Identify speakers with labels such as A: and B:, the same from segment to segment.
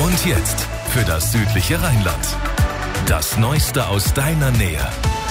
A: Und jetzt für das südliche Rheinland. Das Neueste aus deiner Nähe.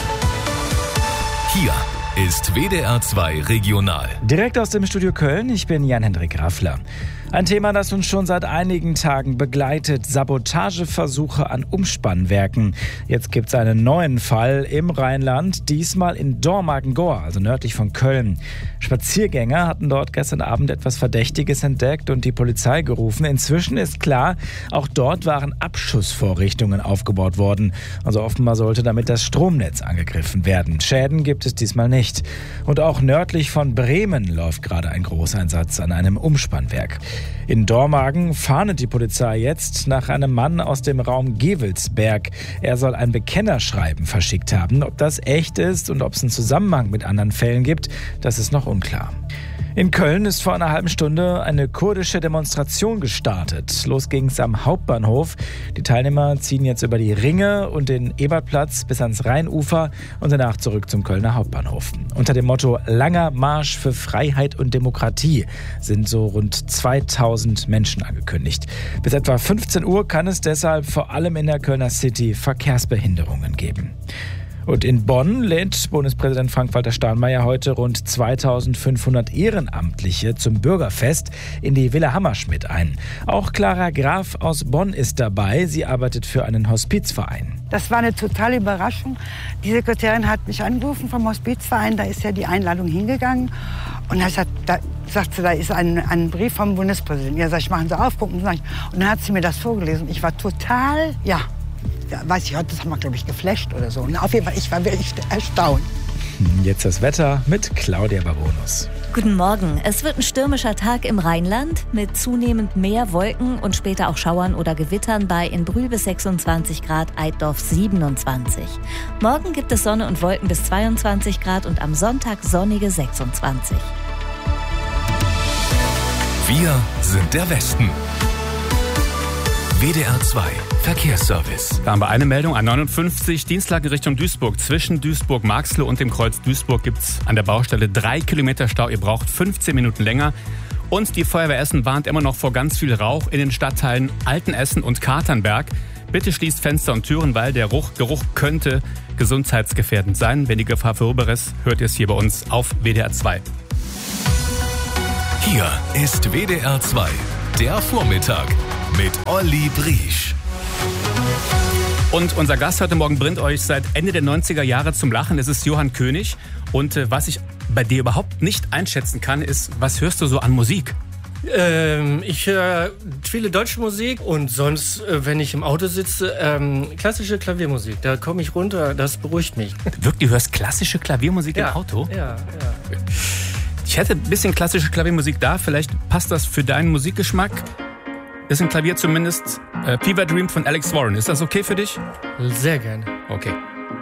A: Hier ist WDR 2 Regional.
B: Direkt aus dem Studio Köln, ich bin Jan-Hendrik Raffler. Ein Thema, das uns schon seit einigen Tagen begleitet: Sabotageversuche an Umspannwerken. Jetzt gibt es einen neuen Fall im Rheinland, diesmal in Dormagen-Gohr, also nördlich von Köln. Spaziergänger hatten dort gestern Abend etwas Verdächtiges entdeckt und die Polizei gerufen. Inzwischen ist klar, auch dort waren Abschussvorrichtungen aufgebaut worden. Also offenbar sollte damit das Stromnetz angegriffen werden. Schäden gibt es diesmal nicht. Und auch nördlich von Bremen läuft gerade ein Großeinsatz an einem Umspannwerk. In Dormagen fahndet die Polizei jetzt nach einem Mann aus dem Raum Gevelsberg. Er soll ein Bekennerschreiben verschickt haben. Ob das echt ist und ob es einen Zusammenhang mit anderen Fällen gibt, das ist noch unklar. In Köln ist vor einer halben Stunde eine kurdische Demonstration gestartet. Los ging's am Hauptbahnhof. Die Teilnehmer ziehen jetzt über die Ringe und den Ebertplatz bis ans Rheinufer und danach zurück zum Kölner Hauptbahnhof. Unter dem Motto Langer Marsch für Freiheit und Demokratie sind so rund 2000 Menschen angekündigt. Bis etwa 15 Uhr kann es deshalb vor allem in der Kölner City Verkehrsbehinderungen geben. Und in Bonn lädt Bundespräsident Frank-Walter Steinmeier heute rund 2500 Ehrenamtliche zum Bürgerfest in die Villa Hammerschmidt ein. Auch Clara Graf aus Bonn ist dabei. Sie arbeitet für einen Hospizverein.
C: Das war eine totale Überraschung. Die Sekretärin hat mich angerufen vom Hospizverein. Da ist ja die Einladung hingegangen. Und da sagt sie, da ist ein Brief vom Bundespräsidenten. Ja, sag ich, machen Sie auf, gucken Sie nach. Und dann hat sie mir das vorgelesen. Ich war total, weiß ich, das haben wir, glaube ich, geflasht oder so. Und auf jeden Fall, ich war wirklich erstaunt.
B: Jetzt das Wetter mit Claudia Baronus.
D: Guten Morgen. Es wird ein stürmischer Tag im Rheinland mit zunehmend mehr Wolken und später auch Schauern oder Gewittern bei in Brühl bis 26 Grad, Eitorf 27. Morgen gibt es Sonne und Wolken bis 22 Grad und am Sonntag sonnige 26.
A: Wir sind der Westen. WDR 2 Verkehrsservice.
E: Da haben wir eine Meldung: A59, Dienstlagen Richtung Duisburg. Zwischen Duisburg-Marxloh und dem Kreuz Duisburg gibt es an der Baustelle 3 Kilometer Stau. Ihr braucht 15 Minuten länger. Und die Feuerwehr Essen warnt immer noch vor ganz viel Rauch in den Stadtteilen Altenessen und Katernberg. Bitte schließt Fenster und Türen, weil der Geruch könnte gesundheitsgefährdend sein. Wenn die Gefahr vorüber ist, hört ihr es hier bei uns auf WDR 2.
A: Hier ist WDR 2, der Vormittag mit Olli Briesch.
E: Und unser Gast heute Morgen bringt euch seit Ende der 90er Jahre zum Lachen. Es ist Johann König. Und was ich bei dir überhaupt nicht einschätzen kann, ist, was hörst du so an Musik?
F: Ich höre viele deutsche Musik und sonst, wenn ich im Auto sitze, klassische Klaviermusik. Da komme ich runter, das beruhigt mich.
E: Wirklich, du hörst klassische Klaviermusik im Auto?
F: Ja.
E: Ich hätte ein bisschen klassische Klaviermusik da. Vielleicht passt das für deinen Musikgeschmack. Das ist ein Klavier zumindest. Fever Dream von Alex Warren. Ist das okay für dich?
F: Sehr gerne.
E: Okay.